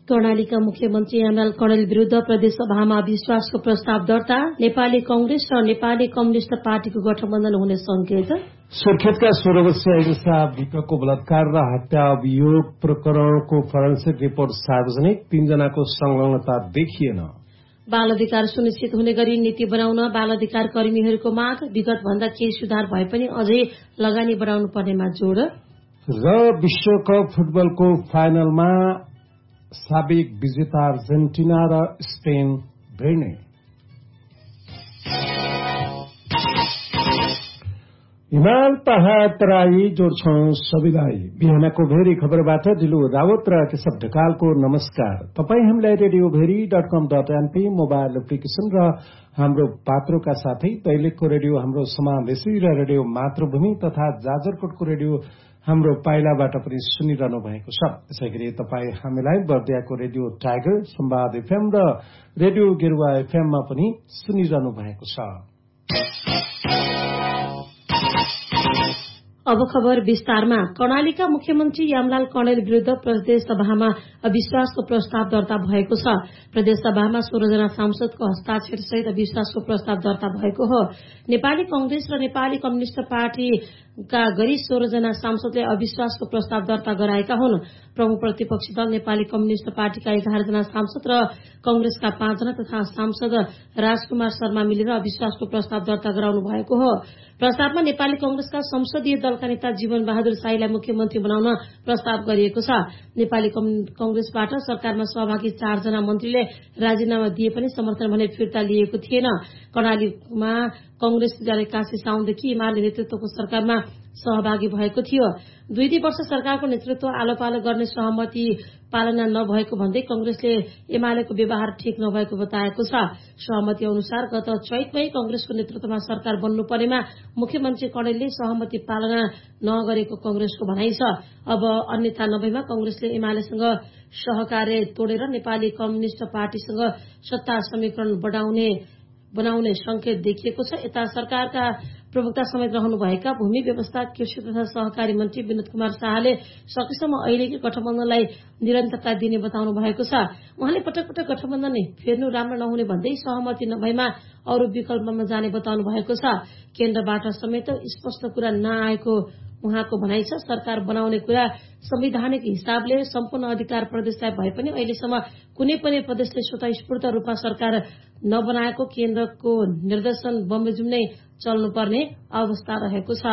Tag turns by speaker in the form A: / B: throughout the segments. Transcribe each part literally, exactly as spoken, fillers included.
A: कर्णालीका मुख्यमन्त्री एमएल कणेल विरूद्ध प्रदेशसभामा विश्वासको प्रस्ताव दर्ता। नेपाली कंग्रेस र नेपाली कम्युनिष्ट पार्टीको गठबन्धन हुने संकेत।
B: सुर्खेतका सोह्र वर्षीय इलिसा विकको बलात्कार र हत्या अभियोग प्रकरणको फोरेन्सिक रिपोर्ट सार्वजनिक, तीनजनाको संलग्नता देखिएन।
A: बाल अधिकार सुनिश्चित हुने गरी नीति बनाउन बाल अधिकार कर्मीहरूको माग। विगत भन्दा केही सुधार भए पनि अझै लगानी बढाउनु पर्नेमा जोड़।
B: र विश्वकप फुटबलको फाइनलमा साबिक विजेता अर्जेन्टिना र स्पेन भिड्ने। हिमाल पहाड़ तराई जोड्छौं सबैलाई। बिहानको भेरी खबरबाट ढिलो रावत र केशव ढकालको नमस्कार। तपाई हामीलाई रेडियो भेरी डट कम डट एनपी मोबाइल एप्लिकेशन र हाम्रो पात्रोका साथै दैलेखको रेडियो हाम्रो समावेशी र रेडियो मातृभूमि तथा जाजरकोटको रेडियो हाम्रो पाइलाबाट पनि सुनिरहनु भएको छ। यसैगरी तपाई हामीलाई बर्दियाको रेडियो टाइगर, संवाद एफएम र रेडियो गेरुवा एफएममा पनि सुनिरहनु भएको छ।
A: अब खबर विस्तारमा। कर्णालीका मुख्यमन्त्री यमलाल कणेल विरूद्ध प्रदेशसभामा अविश्वासको प्रस्ताव दर्ता भएको छ। प्रदेशसभामा सोह्र जना सांसदको हस्ताक्षर सहित अविश्वासको प्रस्ताव दर्ता भएको हो। नेपाली कंग्रेस र नेपाली कम्युनिष्ट पार्टीका गरी सोह्र जना सांसदले अविश्वासको प्रस्ताव दर्ता गराएका हुन्। प्रमुख प्रतिपक्षी दल नेपाली कम्युनिष्ट पार्टीका एघार जना सांसद र कंग्रेसका पाँचजना तथा सांसद राजकुमार शर्मा मिलेर अविश्वासको प्रस्ताव दर्ता गराउनु भएको हो। प्रस्तावमा नेपाली कंग्रेसका संसदीय दलका नेता जीवन बहादुर शाहीलाई मुख्यमन्त्री बनाउन प्रस्ताव गरिएको छ। नेपाली कंग्रेसबाट सरकारमा सहभागी चारजना मन्त्रीले राजीनामा दिए पनि समर्थन भने फिर्ता लिएको थिएन। कर्णालीमा कंग्रेस विद्यालय काशी साउनदेखि एमाले नेतृत्वको सरकारमा सहभागी भएको थियो। दुई दुई वर्ष सरकारको नेतृत्व आलो पालो गर्ने सहमति पालना नभएको भन्दै कंग्रेसले एमालेको व्यवहार ठिक नभएको बताएको छ। सहमति अनुसार गत चैतमै कंग्रेसको नेतृत्वमा सरकार बन्नु पर्नेमा मुख्यमन्त्री कणेलले सहमति पालना नगरेको कंग्रेसको भनाइ छ। अब अन्यथा नभएमा कंग्रेसले एमालेसँग सहकार्य तोडेर नेपाली कम्युनिष्ट पार्टीसँग सत्ता समीकरण बढाउने बनाउने संकेत देखिएको छ। यता सरकारका प्रवक्ता समेत रहनुभएका भूमि व्यवस्था, कृषि तथा सहकारी मन्त्री विनोद कुमार शाहले सकेसम्म अहिलेकै गठबन्धनलाई निरन्तरता दिने बताउनु भएको छ। उहाँले पटक पटक गठबन्धन फेर्नु राम्रो नहुने भन्दै सहमति नभएमा अरू विकल्पमा जाने बताउनु भएको छ। केन्द्रबाट समेत स्पष्ट कुरा नआएको उहाँको भनाइ छ। सरकार बनाउने कुरा संवैधानिक हिसाबले सम्पूर्ण अधिकार प्रदेशलाई भए पनि अहिलेसम्म कुनै पनि प्रदेशले स्वतःस्फूर्त रूपमा सरकार नबनाएको केन्द्रको निर्देशन बमोजिम नै चल्नुपर्ने अवस्था रहेको छ।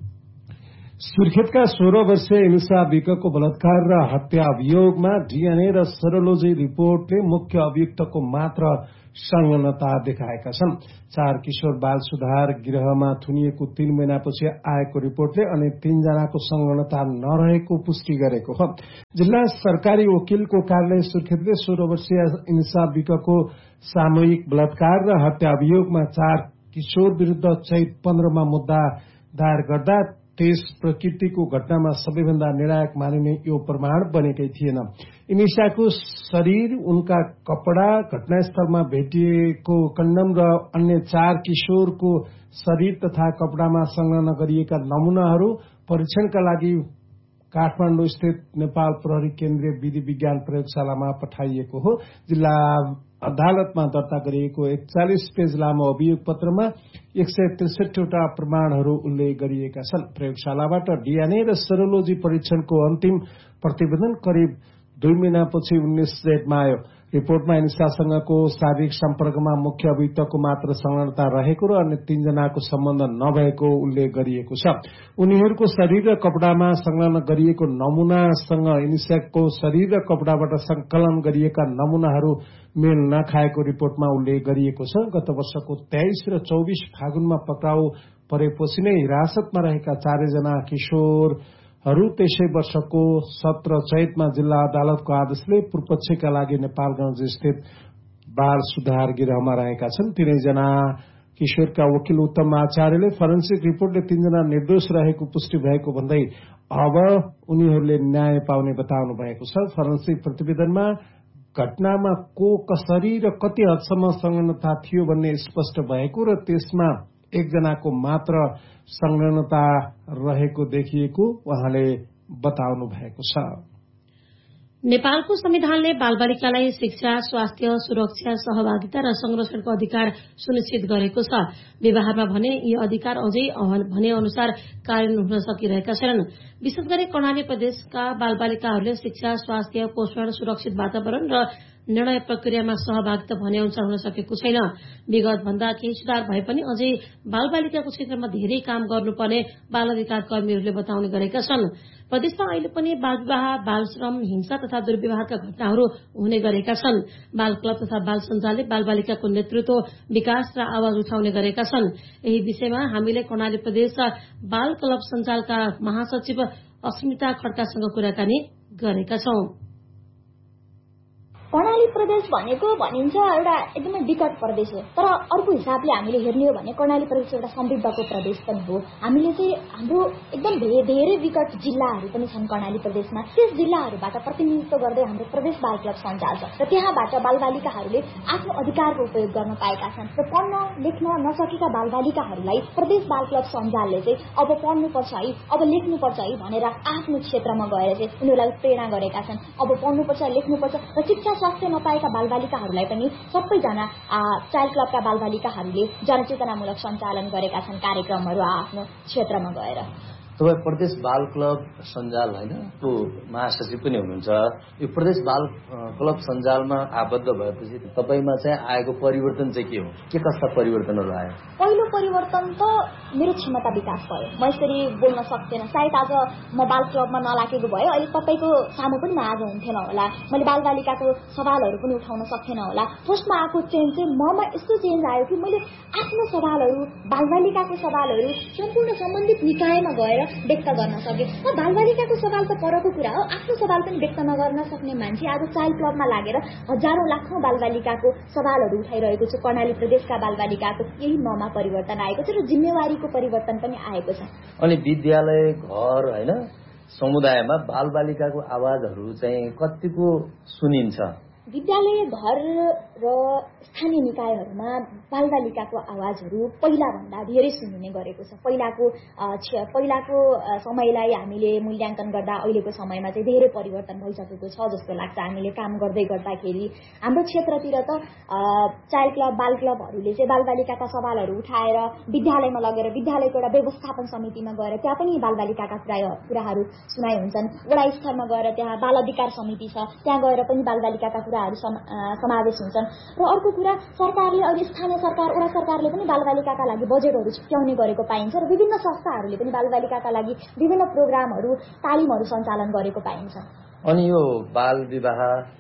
B: सुर्खेतका सोह्र वर्षीय इलिसा विकको बलात्कार र हत्या अभियोगमा डीएनए र सेरोलोजी रिपोर्टले मुख्य अभियुक्तको मात्र संलग्नता देखाएका छन्। चार किशोर बाल सुधार गृहमा थुनिएको तीन महिनापछि आएको रिपोर्टले अन्य तीनजनाको संलग्नता नरहेको पुष्टि गरेको हो। जिल्ला सरकारी वकिलको कार्यालय सुर्खेतले सोह्र वर्षीय इलिसा विकको सामूहिक बलात्कार र हत्या अभियोगमा चार किशोर विरूद्ध चैत पन्ध्रमा मुद्दा दायर गर्दा त्यस प्रकृतिको घटनामा सबैभन्दा निर्णायक मानिने यो प्रमाण बनेकै थिएन। इनिसाको शरीर, उनका कपड़ा, घटनास्थलमा भेटिएको कन्डम र अन्य चार किशोरको शरीर तथा कपड़ामा संलग्न गरिएका नमूनाहरू परीक्षणका लागि काठमाडौँ स्थित नेपाल प्रहरी केन्द्रीय विधि विज्ञान प्रयोगशालामा पठाइएको हो। जिल्ला अदालतमा दर्ता गरिएको एकचालिस पेज लामो अभियोग पत्रमा एक सय त्रिसठीवटा प्रमाणहरू उल्लेख गरिएका छन्। प्रयोगशालाबाट डीएनए र सेरोलोजी परीक्षणको अन्तिम प्रतिवेदन करिब दुई महिनापछि उन्नाइस जेठमा आयो। रिपोर्टमा इन्सासँगको शारीरिक सम्पर्कमा मुख्य अभियुक्तको मात्र संलग्नता रहेको र अन्य तीनजनाको सम्बन्ध नभएको उल्लेख गरिएको छ। उनीहरूको शरीर र कपड़ामा संलग्न गरिएको नमूनासँग इनिसाको शरीर र कपड़ाबाट संकलन गरिएका नमूनाहरू मेल नखाएको रिपोर्टमा उल्लेख गरिएको छ। गत वर्षको तेइस र चौबिस फागुनमा पक्राउ परेपछि नै हिरासतमा रहेका चारैजना किशोरहरू त्यसै वर्षको सत्र चैतमा जिल्ला अदालतको आदेशले पूर्वपक्षका लागि नेपालगंज स्थित बाल सुधार गृहमा रहेका छन्। तीनैजना किशोरका वकिल उत्तम आचार्यले फोरेन्सिक रिपोर्टले तीनजना निर्दोष रहेको पुष्टि भएको भन्दै अब उनीहरूले न्याय पाउने बताउनु भएको छ। फोरेन्सिक प्रतिवेदनमा घटनामा को कसरी र कति हदसम्म संलग्नता थियो भन्ने स्पष्ट भएको र त्यसमा एकजनाको मात्र संलग्नता रहेको देखिएको उहाँले बताउनु भएको छ।
A: नेपालको संविधानले बालबालिकालाई शिक्षा, स्वास्थ्य, सुरक्षा, सहभागिता र संरक्षणको अधिकार सुनिश्चित गरेको छ। विवाहमा भने यी अधिकार अझै भने अनुसार कार्यान्वयन हुन सकिरहेका छैनन्। विशेष गरी कर्णाली प्रदेशका बालबालिकाहरूले शिक्षा, स्वास्थ्य, पोषण, सुरक्षित वातावरण र निर्णय प्रक्रियामा सहभागिता भने अनुसार हुन सकेको छैन। विगत भन्दा केही सुधार भए पनि अझै बालबालिकाको क्षेत्रमा धेरै काम गर्नुपर्ने बाल अधिकार कर्मीहरूले बताउने गरेका छन्। प्रदेशमा अहिले पनि बाल विवाह, बाल श्रम, हिंसा तथा दुर्व्यवहारका घटनाहरू हुने गरेका छन्। बाल क्लब तथा बाल सञ्जालले बालबालिकाको नेतृत्व, विकास र आवाज उठाउने गरेका छन्। यही विषयमा हामीले कर्णाली प्रदेश बाल क्लब सञ्जालका महासचिव अस्मिता खड्कासँग कुराकानी गरेका छौं।
C: कर्णाली प्रदेश भनेको भनिन्छ एउटा एकदमै विकट प्रदेश हो, तर अर्को हिसाबले हामीले हेर्ने हो भने कर्णाली प्रदेश एउटा समृद्धको प्रदेश पनि हो। हामीले चाहिँ हाम्रो एकदम धेरै विकट जिल्लाहरू पनि छन् कर्णाली प्रदेशमा। त्यस जिल्लाहरूबाट प्रतिनिधित्व गर्दै हाम्रो प्रदेश बाल क्लब सञ्जाल छ र त्यहाँबाट बालबालिकाहरूले आफ्नो अधिकारको उपयोग गर्न पाएका छन् र पढ्न लेख्न नसकेका बालबालिकाहरूलाई प्रदेश बाल क्लब सञ्जालले चाहिँ अब पढ्नुपर्छ है, अब लेख्नुपर्छ है भनेर आफ्नो क्षेत्रमा गएर चाहिँ उनीहरूलाई प्रेरणा गरेका छन्। अब पढ्नुपर्छ, लेख्नुपर्छ र शिक्षा स्वास्थ्य नपाएका बालबालिकाहरूलाई पनि सबैजना चाइल्ड क्लबका बालबालिकाहरूले जनचेतनामूलक सञ्चालन गरेका छन् कार्यक्रमहरू आफ्नो क्षेत्रमा गएर।
D: तपाईँ प्रदेश बाल क्लब सञ्जाल होइन को महासचिव पनि हुनुहुन्छ। यो प्रदेश बाल क्लब सञ्जालमा आबद्ध भएपछि तपाईँमा चाहिँ आएको परिवर्तन चाहिँ के हो? के कस्ता परिवर्तनहरू आयो?
C: पहिलो परिवर्तन त मेरो क्षमता विकास भयो। म यसरी बोल्न सक्थेन, सायद आज म बाल क्लबमा नलागेको भए अहिले तपाईँको सामु पनि म आज हुन्थेन होला, मैले बालबालिकाको सवालहरू पनि उठाउन सक्थेन होला। फर्स्टमा आएको चेन्ज चाहिँ ममा यस्तो चेन्ज आयो कि मैले आफ्नो सवालहरू, बालबालिकाको सवालहरू सम्पूर्ण सम्बन्धित निकायमा गएर व्यक्त गर्न सके। बालबालिकाको सवाल त परको कुरा हो, आफ्नो सवाल पनि व्यक्त नगर्न सक्ने मान्छे आज चाइल्ड क्लबमा लागेर हजारौं लाखौं बालबालिकाको सवालहरू उठाइरहेको छु। कर्णाली प्रदेशका बालबालिकाको यही ममा परिवर्तन आएको छ र जिम्मेवारीको परिवर्तन पनि आएको छ।
D: अनि विद्यालय, घर होइन, समुदायमा बालबालिकाको आवाजहरू चाहिँ कतिको सुनिन्छ?
C: विद्यालय, घर र स्थानीय निकायहरूमा बालबालिकाको आवाजहरू पहिला भन्दा धेरै सुनिने गरेको छ। पहिलाको पहिलाको समयलाई हामीले मूल्याङ्कन गर्दा अहिलेको समयमा चाहिँ धेरै परिवर्तन भइसकेको छ जस्तो लाग्छ। हामीले काम गर्दै गर्दाखेरि हाम्रो क्षेत्रतिर त चाइल्ड क्लब, बाल क्लबहरूले चाहिँ बालबालिकाका सवालहरू उठाएर विद्यालयमा लगेर विद्यालयको एउटा व्यवस्थापन समितिमा गएर त्यहाँ पनि बालबालिकाका कुराहरू सुनाइ हुन्छन्। वडा स्तरमा गएर त्यहाँ बाल अधिकार समिति छ, त्यहाँ गएर पनि बालबालिकाका कुराहरू समावेश हुन्छन्। र अर्को कुरा, सरकारले अहिले स्थानीय सरकार, वडा सरकारले पनि बालबालिकाका लागि बजेटहरू छुट्याउने गरेको पाइन्छ र विभिन्न संस्थाहरूले पनि बालबालिकाका लागि विभिन्न प्रोग्रामहरू, तालिमहरू सञ्चालन गरेको पाइन्छ।
D: अनि यो बाल विवाह,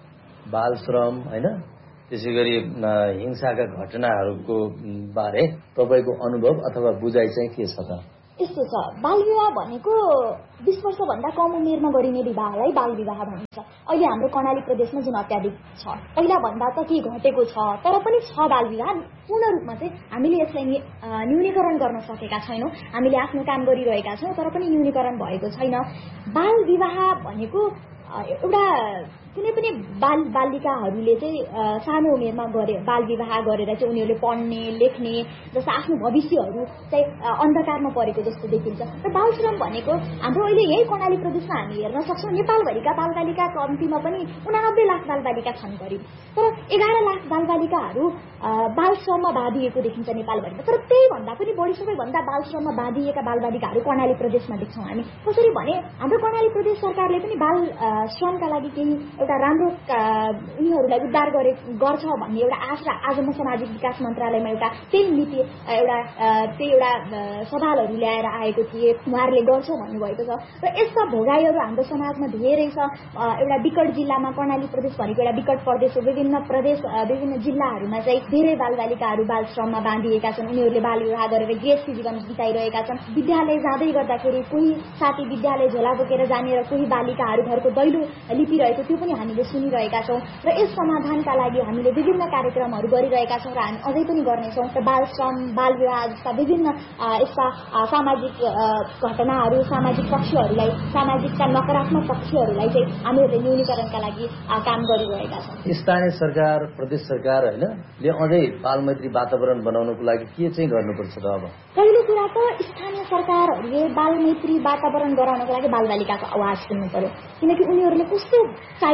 D: बाल श्रम होइन, त्यसै गरी हिंसाका घटनाहरूको बारे तपाईँको अनुभव अथवा बुझाइ चाहिँ के छ त?
C: यस्तो छ, बाल विवाह भनेको बीस वर्षभन्दा कम उमेरमा गरिने विवाहलाई बाल विवाह भनिन्छ। अहिले हाम्रो कर्णाली प्रदेशमा जुन अत्याधिक छ, पहिला भन्दा त के घटेको छ, तर पनि छ बाल विवाह। पूर्ण रूपमा चाहिँ हामीले यसलाई न्यूनीकरण गर्न सकेका छैनौँ। हामीले आफ्नो काम गरिरहेका छौँ, तर पनि न्यूनीकरण भएको छैन। बाल विवाह भनेको एउटा कुनै पनि बाल बालिकाहरूले चाहिँ सानो उमेरमा गरे बाल विवाह गरेर चाहिँ उनीहरूले पढ्ने, लेख्ने जस्ता आफ्नो भविष्यहरू चाहिँ अन्धकारमा परेको जस्तो देखिन्छ। र बाल श्रम भनेको हाम्रो अहिले यही कर्णाली प्रदेशमा हामी हेर्न सक्छौँ, नेपालभरिका बालबालिका कम्तीमा पनि उनानब्बे लाख बालबालिका छन् करिब, तर एघार लाख बालबालिकाहरू बाल श्रममा बाँधिएको देखिन्छ नेपालभरिमा। तर त्यही भन्दा पनि बढी, सबैभन्दा बाल श्रममा बाँधिएका बालबालिकाहरू कर्णाली प्रदेशमा देख्छौँ हामी। कसरी भने हाम्रो कर्णाली प्रदेश सरकारले पनि बाल श्रमका लागि केही एउटा राम्रो उनीहरूलाई उद्धार गरे गर्छ भन्ने एउटा आशा आज म सामाजिक विकास मन्त्रालयमा एउटा त्यही नीति एउटा त्यही एउटा सवालहरू ल्याएर आएको थिएँ। उहाँहरूले गर्छ भन्नुभएको छ र यस्ता भोगाईहरू हाम्रो समाजमा धेरै छ। एउटा विकट जिल्लामा कर्णाली प्रदेश भनेको एउटा विकट प्रदेश हो। विभिन्न प्रदेश विभिन्न जिल्लाहरूमा चाहिँ धेरै बालबालिकाहरू बाल श्रममा बाँधिएका छन्। उनीहरूले बाल विवाह गरेर गृहस्थी जीवन बिताइरहेका छन्। विद्यालय जाँदै गर्दाखेरि कोही साथी विद्यालय झोला बोकेर जाने र कोही बालिकाहरू घरको दैलो लिपिरहेको त्यो पनि हामीले सुनिरहेका छौँ। र यस समाधानका लागि हामीले विभिन्न कार्यक्रमहरू गरिरहेका छौँ र हामी अझै पनि गर्नेछौँ। र बाल श्रम, बाल विवाह जस्ता विभिन्न यस्ता सामाजिक घटनाहरू, सामाजिक पक्षहरूलाई, सामाजिकका नकारात्मक पक्षहरूलाई चाहिँ हामीहरूले न्यूनीकरणका लागि काम गरिरहेका छौँ।
D: स्थानीय सरकार, प्रदेश सरकार होइन ले अझै बालमैत्री वातावरण बनाउनको लागि के चाहिँ गर्नुपर्छ त? अब
C: पहिलो कुरा त स्थानीय सरकारहरूले बालमैत्री वातावरण गराउनको लागि बालबालिकाको आवाज सुन्नु पर्यो, किनकि उनीहरूले कस्तो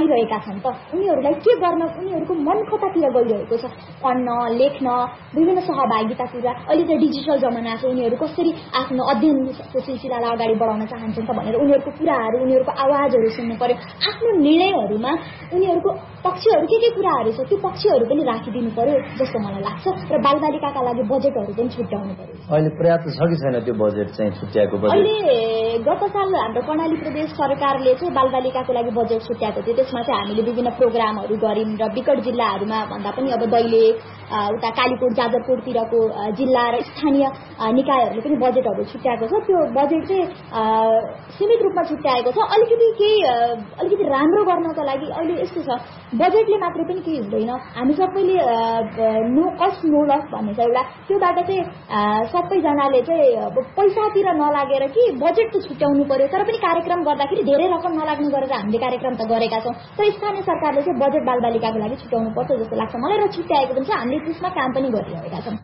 C: पाइरहेका छन् त? उनीहरूलाई के गर्न उनीहरूको मन कतातिर गइरहेको छ? पढ्न, लेख्न, विभिन्न सहभागितातिर। अहिले चाहिँ डिजिटल जमाना छ, उनीहरू कसरी आफ्नो अध्ययनको सिलसिलालाई अगाडि बढाउन चाहन्छन् त भनेर उनीहरूको कुराहरू, उनीहरूको आवाजहरू सुन्नु पर्यो। आफ्नो निर्णयहरूमा उनीहरूको पक्षहरू के के कुराहरू छ त्यो पक्षहरू पनि राखिदिनु पर्यो जस्तो मलाई लाग्छ। र बालबालिकाका लागि बजेटहरू पनि छुट्याउनु पर्यो।
D: अहिले पर्याप्त छ कि छैन त्यो बजेट चाहिँ छुट्याएको बजेट?
C: अहिले गत साल हाम्रो कर्णाली प्रदेश सरकारले चाहिँ बालबालिकाको लागि बजेट छुट्याएको थियो। त्यसमा चाहिँ हामीले विभिन्न प्रोग्रामहरू गऱ्यौँ र विकट जिल्लाहरूमा भन्दा पनि अब दैलेख, उता कालीकोट, जाजरकोटतिरको जिल्ला र स्थानीय निकायहरूले पनि बजेटहरू छुट्याएको छ। त्यो बजेट चाहिँ सीमित रूपमा छुट्याएको छ। अलिकति केही अलिकति राम्रो गर्नको लागि अहिले यस्तो छ, बजेटले मात्रै पनि केही हुँदैन। हामी सबैले नो कस्ट नो लस भन्ने छ एउटा, त्योबाट चाहिँ सबैजनाले चाहिँ पैसातिर नलागेर कि बजेट त छुट्याउनु पर्यो, तर पनि कार्यक्रम गर्दाखेरि धेरै रकम नलाग्नु गरेर हामीले कार्यक्रम त गरेका छौँ। तर स्थानीय सरकारले चाहिँ बजेट बालबालिकाको लागि छुट्याउनु पर्छ जस्तो लाग्छ मलाई, र छुट्याएको पनि छ। हामीले त्यसमा काम पनि गरिरहेका छौँ।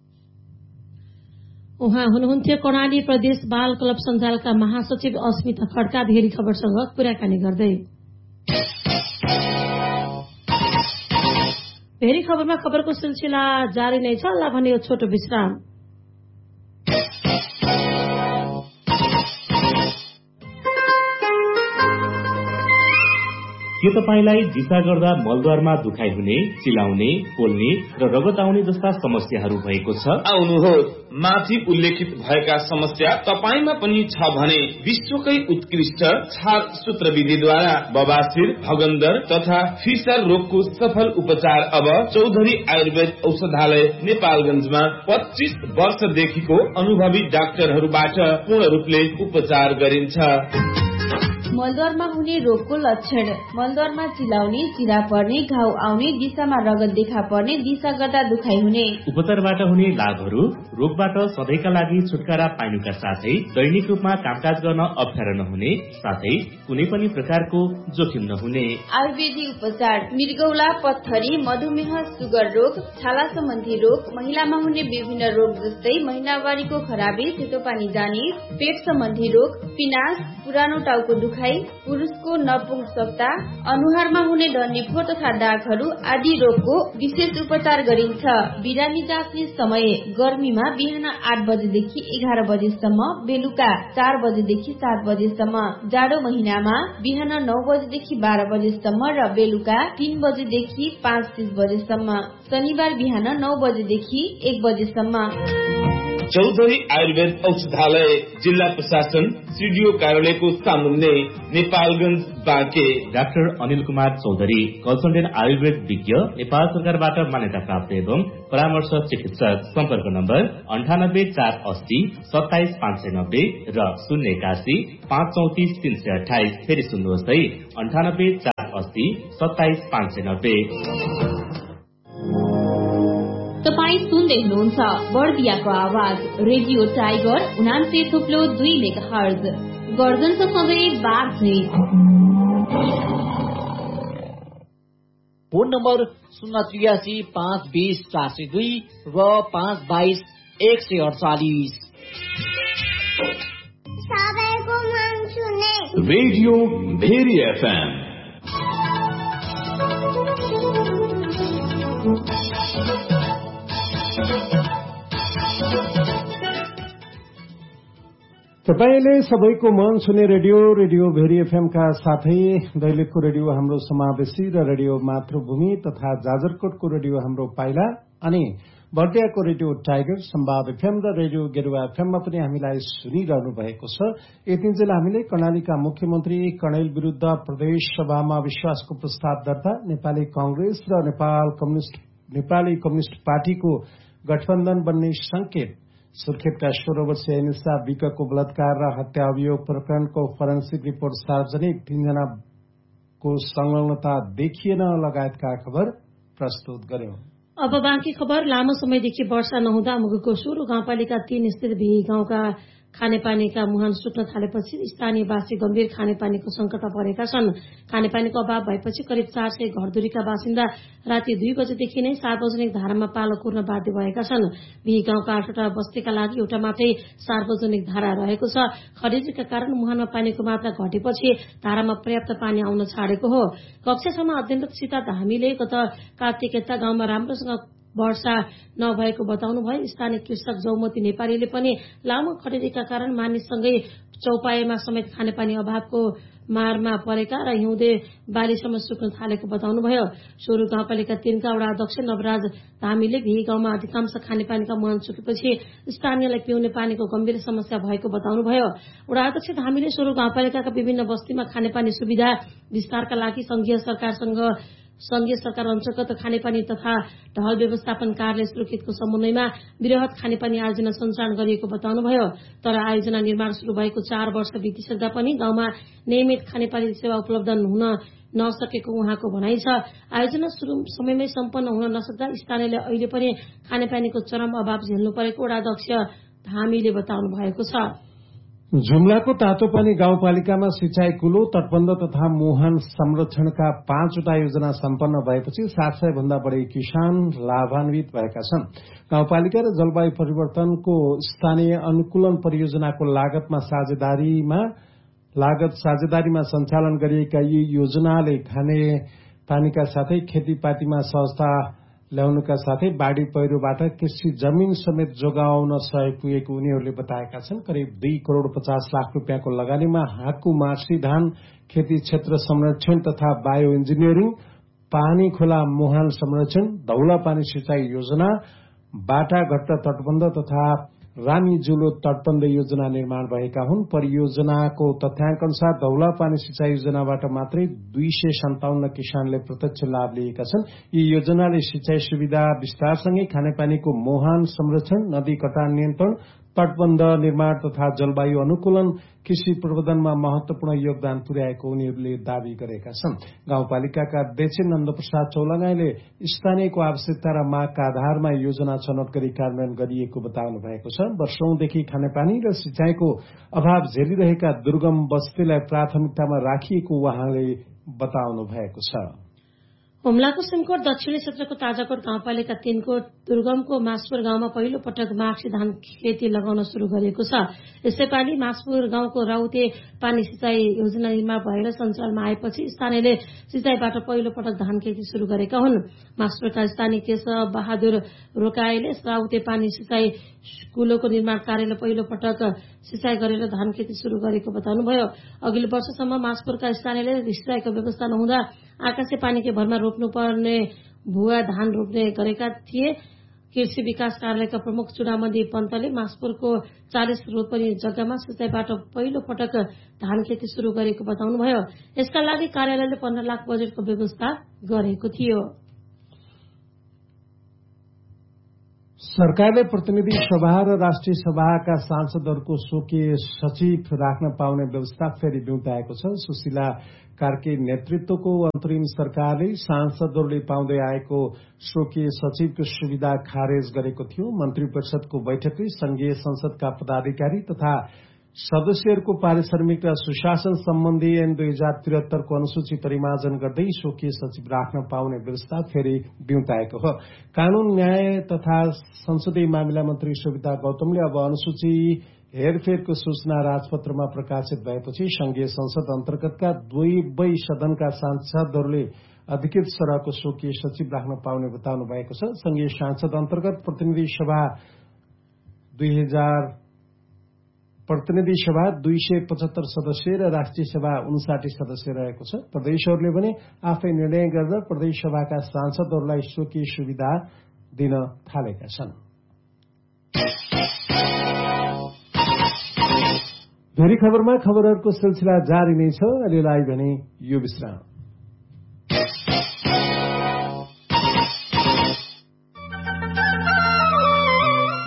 A: उहाँ हुनुहुन्थ्यो कर्णाली प्रदेश बाल क्लब सञ्जालका महासचिव अस्मिता खड्का भेरी खबरसँग कुराकानी गर्दै। भेरी खबरमा खबरको सिलसिला जारी नै छ। ल भने यो छोटो विश्राम।
E: के तपाईलाई दिशा गर्दा मलद्वारमा दुखाइ हुने, चिलाउने, पोल्ने र रगत आउने जस्ता समस्याहरू भएको छ?
F: आउनुहोस्, माथि उल्लेखित भएका समस्या तपाईमा पनि छ भने विश्वकै उत्कृष्ट छाल सूत्र विधिद्वारा बबासिर, भगन्दर तथा फिसर रोगको सफल उपचार अब चौधरी आयुर्वेद औषधालय नेपालगञ्जमा पच्चीस वर्षदेखिको अनुभवी डाक्टरहरूबाट पूर्ण रूपले उपचार गरिन्छ।
G: मलद्वारमा हुने रोगको लक्षण: मलद्वारमा चिलाउने, चिरा पर्ने, घाउ आउने, दिशामा रगत देखा पर्ने, दिशा गर्दा दुखाइ हुने।
E: उपचारबाट हुने लाभहरू: रोगबाट सधैँका लागि छुटकारा पाइनुका साथै दैनिक रूपमा कामकाज गर्न अप्ठ्यारो नहुने, साथै कुनै पनि प्रकारको जोखिम नहुने।
G: आयुर्वेदिक उपचार: मृगौला, पत्थरी, मधुमेह, सुगर रोग, छाला सम्बन्धी रोग, महिलामा हुने विभिन्न रोग जस्तै महिनावारीको खराबी, सेतो पानी जाने, पेट सम्बन्धी रोग, पिनास, पुरानो टाउको दुखाइ, पुरुषको नपुंसकता, अनुहारमा हुने डन्डीफोर तथा दागहरू आदि रोगको विशेष उपचार गरिन्छ। बिरामी जाँच्ने समय: गर्मीमा बिहान आठ बजेदेखि एघार बजेसम्म, बेलुका चार बजेदेखि सात बजेसम्म। जाडो महिनामा बिहान नौ बजेदेखि बाह्र बजेसम्म र बेलुका तीन बजेदेखि पाँच तीस बजेसम्म। शनिबार बिहान नौ बजेदेखि एक बजेसम्म।
F: चौधरी आयुर्वेद औषधालय, जिल्ला प्रशासन, सिडिओ कार्यालयको सामुन्ने, नेपालगञ्ज, बाँके।
E: डाक्टर अनिल कुमार चौधरी, कन्सल्टेन्ट आयुर्वेद विज्ञ, नेपाल सरकारबाट मान्यता प्राप्त एवं परामर्श चिकित्सक। सम्पर्क नम्बर अन्ठानब्बे चार अस्सी सत्ताइस पाँच सय नब्बे र शून्य एकासी पाँच चौतिस तीन सय अठाइस। फेरि सुन्नुहोस् है, अन्ठानब्बे चार अस्सी सत्ताइस पाँच सय नब्बे।
G: तपाईँ सुन्दै हुनुहुन्छ बर्दियाको आवाज रेडियो टाइगर उनान्से थुप्लो दुई मेगा हर्ज। गर्जन त सधैँ बाघ झै।
H: फोन नम्बर शून्य त्रियासी पाँच बीस चार सय दुई र पाँच बाइस एक सय अडचालिस।
I: सबैको मन सुने
J: रेडियो भेरी एफएम।
B: तपाईले सबैको मन सुने रेडियो रेडियो भेरी एफएम का साथै दैलेखको रेडियो हाम्रो समावेशी र रेडियो मातृभूमि तथा जाजरकोटको रेडियो हाम्रो पाइला अनि बर्दियाको रेडियो टाइगर, सम्भाव एफएम र रेडियो गेरुवा एफएममा पनि हामीलाई सुनिरहनु भएको छ। यतिन्जेल हामीले कर्णालीका मुख्यमन्त्री कणेल विरूद्ध प्रदेश सभामा विश्वासको प्रस्ताव दर्ता, नेपाली कांग्रेस र नेपाल कम्युनिस्ट नेपाली कम्युनिस्ट पार्टीको गठबन्धन बन्ने संकेत, सुर्खेतका सोह्र वर्षीय निशा विकको बलात्कार र हत्या अभियोग प्रकरणको फोरेन्सिक रिपोर्ट सार्वजनिक, तीनजनाको संलग्नता देखिएन लगायतका खबर प्रस्तुत गर्यौं।
A: अब बाँकी खबर। लामो समयदेखि वर्षा नहुँदा मुगुको सुरु गाउँपालिका तीन स्थित बिही गाउँका खानेपानीका मुहान सुक्न थालेपछि स्थानीयवासी गम्भीर खानेपानीको संकटमा परेका छन्। खानेपानीको अभाव भएपछि करिब चार सय घरधुरीका बासिन्दा राति दुई बजेदेखि नै सार्वजनिक धारामा पालो कुर्न बाध्य भएका छन्। बिही गाउँका आठवटा बस्तीका लागि एउटा मात्रै सार्वजनिक धारा रहेको छ। खडेरीका कारण मुहानमा पानीको मात्रा घटेपछि धारामा पर्याप्त पानी आउन छाडेको हो। कक्षासम्म अध्ययनरत सीता धामीले गत कार्तिक यता गाउँमा राम्रोसँग वर्षा नभएको बताउनुभयो। स्थानीय कृषक जौमती नेपालीले पनि लामो खडेरीका कारण मानिससँगै चौपाएमा समेत खानेपानी अभावको मारमा परेका र हिउँदे बालीसम्म सुक्न थालेको बताउनुभयो। सोरु गाउँपालिका तीनका वडा अध्यक्ष नवराज धामीले बिही गाउँमा अधिकांश खानेपानीका मुहान सुकेपछि स्थानीयलाई पिउने पानीको गम्भीर समस्या भएको बताउनुभयो। वडा अध्यक्ष धामीले सोरु गाउँपालिकाका विभिन्न बस्तीमा खानेपानी सुविधा विस्तारका लागि संघीय सरकारसँग संघीय सरकार अन्तर्गत खानेपानी तथा ढल व्यवस्थापन कार्यालय सुर्खेतको समन्वयमा वृहत खानेपानी आयोजना सञ्चालन गरिएको बताउनुभयो। तर आयोजना निर्माण शुरू भएको चार वर्ष बितिसक्दा पनि गाउँमा नियमित खानेपानी सेवा उपलब्ध हुन नसकेको उहाँको भनाइ छ। आयोजना शुरू समयमै सम्पन्न हुन नसक्दा स्थानीयले अहिले पनि खानेपानीको चरम अभाव झेल्नु परेको वडा अध्यक्ष धामीले बताउनु भएको छ।
B: जुम्लाको तातोपानी गाउँपालिकामा सिंचाई कुलो, तटबन्ध तथा मुहान संरक्षणका पाँचवटा योजना सम्पन्न भएपछि सात सय भन्दा बढ़ी किसान लाभान्वित भएका छन्। गाउँपालिका र जलवायु परिवर्तनको स्थानीय अनुकूलन परियोजनाको लागतमा साझेदारीमा लागत साझेदारीमा सञ्चालन गरिएका यी योजनाले खाने पानीका साथै खेतीपातीमा सहजता ल्याउनुका साथै बाढ़ी पहिरोबाट कृषि जमीन समेत जोगाउन सहयोग पुगेको उनीहरूले बताएका छन्। करिब दुई करोड़ पचास लाख रुपियाँको लगानीमा हाकु मार्सी धान खेती क्षेत्र संरक्षण तथा बायो इन्जिनियरिङ, पानी खोला मुहान संरक्षण, धौला पानी सिंचाई योजना, बाटाघट्ट तटबन्ध तथा रानी जुलो तटबन्ध योजना निर्माण भएका हुन्। परियोजनाको तथ्याङ्क अनुसार धौला पानी सिंचाई योजनाबाट मात्रै दुई सय सन्ताउन्न किसानले प्रत्यक्ष लाभ लिएका छन्। यी योजनाले सिंचाई सुविधा विस्तारसँगै खानेपानीको मुहान संरक्षण, नदी कटान नियन्त्रण, तटबन्ध निर्माण तथा जलवायु अनुकूलन कृषि प्रबन्धनमा महत्वपूर्ण योगदान पुर्याएको उनीहरूले दावी गरेका छन्। गाउँपालिकाका अध्यक्ष नन्दप्रसाद चौलागाईले स्थानीयको आवश्यकता र मागका आधारमा योजना छनौट गरी कार्यान्वयन गरिएको बताउनु भएको छ। वर्षौंदेखि खानेपानी र सिंचाईको अभाव झेलिरहेका दुर्गम बस्तीलाई प्राथमिकतामा राखिएको उहाँले बताउनु भएको छ।
A: हुम्लाको सिमकोट दक्षिणी क्षेत्रको ताजाकोट गाउँपालिका तीनको दुर्गमको मासपुर गाउँमा पहिलो पटक मार्सी धान खेती लगाउन शुरू गरेको छ। यसैपालि मासपुर गाउँको राउते पानी सिंचाई योजना निर्माण भएर सञ्चालनमा आएपछि स्थानीयले सिंचाईबाट पहिलो पटक धान खेती शुरू गरेका हुन्। मासपुरका स्थानीय केशव बहादुर रोकाईले राउते पानी सिंचाई कुलोको निर्माण कार्यले पहिलो पटक सिंचाई गरेर धान खेती शुरू गरेको बताउनुभयो। अघिल्लो वर्षसम्म मासपुरका स्थानीयले सिंचाईको व्यवस्था नहुँदा आकाशे पानीकै भरमा रोप्नुपर्ने भुवा धान रोप्ने गरेका थिए। कृषि विकास कार्यालयका प्रमुख चुडामती पन्तले मासपुरको चालिस रोपनी जग्गामा सिंचाईबाट पहिलो पटक धान खेती शुरू गरेको बताउनुभयो। यसका लागि कार्यालयले पन्ध्र लाख बजेटको व्यवस्था गरेको थियो।
B: सरकारले प्रतिनिधि सभा र राष्ट्रिय सभाका सांसदहरूको स्वकीय सचिव राख्न पाउने व्यवस्था फेरि बिउताएको छ। सुशीला कार्की नेतृत्वको अन्तरिम सरकारले सांसदहरूले पाउँदै आएको स्वकीय सचिवको सुविधा खारेज गरेको थियो। मन्त्री परिषदको बैठकले संघीय संसदका पदाधिकारी तथा सदस्यहरूको पारिश्रमिक र सुशासन सम्बन्धी ऐन दुई हजार त्रिहत्तरको अनुसूची परिमार्जन गर्दै स्वकीय सचिव राख्न पाउने व्यवस्था फेरि बिउताएको हो। कानून न्याय तथा संसदीय मामिला मन्त्री सुविधा गौतमले अब अनुसूची हेरफेरको सूचना राजपत्रमा प्रकाशित भएपछि संघीय संसद अन्तर्गतका दुवै सदनका सांसदहरूले अधिकृत सरहको स्वकीय सचिव राख्न पाउने बताउनु भएको छ। संघीय सांसद अन्तर्गत प्रतिनिधि सभा दुई हजार प्रतिनिधि सभा दुई सय पचहत्तर सदस्य र राष्ट्रिय सभा उन्साठी सदस्य रहेको छ। प्रदेशहरूले भने आफै निर्णय गरेर प्रदेश सभाका सांसदहरूलाई स्वकीय सुविधा दिन थालेका छन्। भेरी खबरमा खबरहरूको सिलसिला जारी नै छ। अहिलेलाई भने यो विश्राम।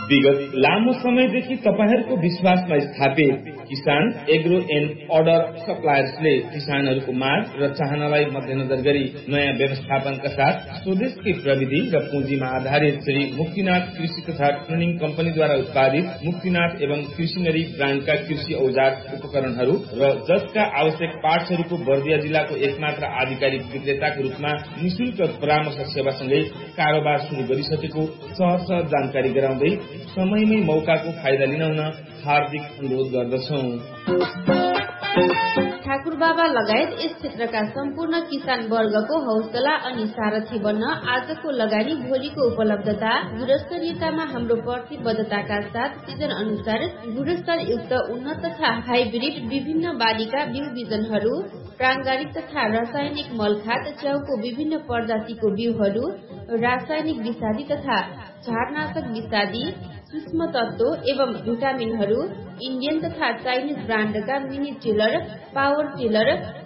F: विगत लामो समयदेखि तपाईहरूको विश्वासमा स्थापित किसान एग्रो एन्ड अर्डर सप्लायर्सले किसानहरूको माग र चाहनालाई मध्यनजर गरी नयाँ व्यवस्थापनका साथ स्वदेशकै प्रविधि र पुँजीमा आधारित श्री मुक्तिनाथ कृषि तथा ट्रेनिङ कम्पनीद्वारा उत्पादित मुक्तिनाथ एवं कृषिनरी ब्रान्डका कृषि औजार उपकरणहरू र जसका आवश्यक पार्ट्सहरूको बर्दिया जिल्लाको एकमात्र आधिकारिक विक्रेताको रूपमा निशुल्क परामर्श सेवासँगै कारोबार शुरू गरिसकेको सहर जानकारी गराउँदै समयमै मौकाको फाइदा लिन हुन हार्दिक अनुरोध गर्दछौं।
G: ठाकुर बाबा लगायत यस क्षेत्रका सम्पूर्ण किसान वर्गको हौसला अनि सारथी बन्न आजको लगानी भोलिको उपलब्धता गुणस्तरीयतामा हाम्रो प्रतिबद्धताका साथ सिजन अनुसार गुणस्तर युक्त उन्नत तथा हाइब्रिड विभिन्न बालीका बिउ बिजनहरू, प्राङ्गारिक तथा रासायनिक मलखाद, च्याउको विभिन्न प्रजातिको बिउहरू, रासायनिक विषादी तथा झारनाशक विषादी, सूक्ष्म तत्व एवं भिटामिनहरू, इन्डियन तथा Chinese ब्रान्डका mini tiller, power tiller,